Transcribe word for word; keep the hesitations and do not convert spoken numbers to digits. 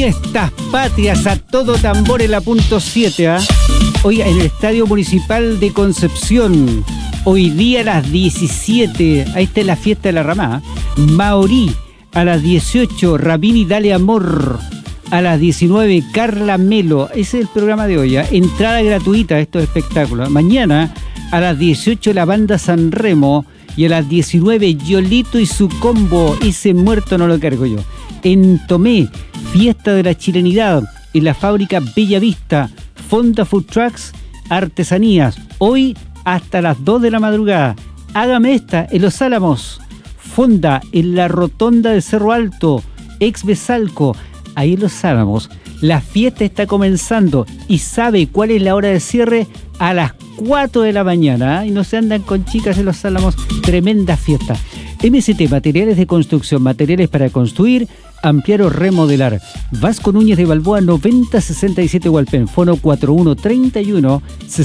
Fiestas patrias a todo tambor en la punto siete, ¿ah? Hoy en el Estadio Municipal de Concepción. Hoy día a las diecisiete, ahí está la fiesta de la Ramá. Maorí, a las dieciocho, Rabini Dale Amor. A las diecinueve, Carla Melo. Ese es el programa de hoy, ¿eh? Entrada gratuita a estos espectáculos. Mañana, a las dieciocho, la banda San Remo. Y a las diecinueve, Yolito y su combo. Ese muerto no lo cargo yo. En Tomé, fiesta de la chilenidad. En la fábrica Bella Vista. Fonda Food Trucks, artesanías. Hoy hasta las dos de la madrugada. Hágame esta en Los Álamos. Fonda en la rotonda de Cerro Alto. Ex Besalco. Ahí en Los Álamos. La fiesta está comenzando. ¿Y sabe cuál es la hora de cierre? A las cuatro de la mañana. ¿eh? Y no se andan con chicas en Los Álamos. Tremenda fiesta. M S T, materiales de construcción, materiales para construir, ampliar o remodelar. Vasco Núñez de Balboa, noventa sesenta y siete Hualpén. Fono cuatro uno tres uno